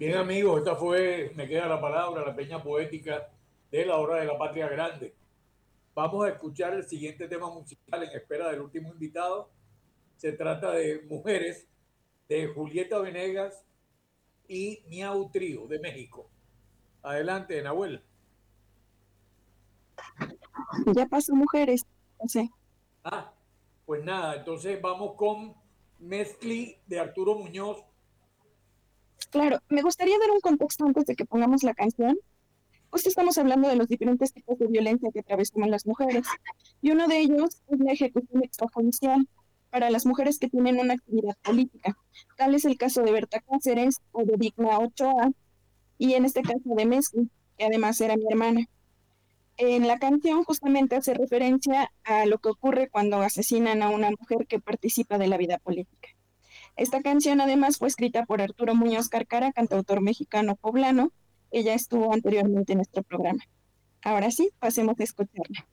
Bien, amigos, esta fue, me queda la palabra, la peña poética de la hora de la patria grande. Vamos a escuchar el siguiente tema musical en espera del último invitado. Se trata de Mujeres, de Julieta Venegas y Miau Trío, de México. Adelante, Nahuel. Ya pasó mujeres, no sé. Ah, pues nada, entonces vamos con Mezcli de Arturo Muñoz. Claro, me gustaría dar un contexto antes de que pongamos la canción. Justo estamos hablando de los diferentes tipos de violencia que atravesamos las mujeres, y uno de ellos es la ejecución extrajudicial para las mujeres que tienen una actividad política. Tal es el caso de Berta Cáceres o de Digna Ochoa, y en este caso de Messi, que además era mi hermana. En la canción justamente hace referencia a lo que ocurre cuando asesinan a una mujer que participa de la vida política. Esta canción además fue escrita por Arturo Muñoz Carcara, cantautor mexicano poblano. Ella estuvo anteriormente en nuestro programa. Ahora sí, pasemos a escucharla.